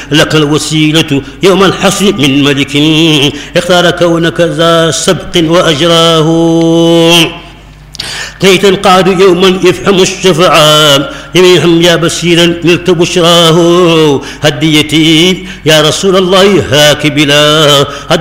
لك الوسيلة يوم الحصر من ملك اختار كونك ذا سبق وأجراه كي تنقاد يوما يفهم الشفعاء يمينهم يا بشيرا نلت بشراه هديتي يا رسول الله هاك بلا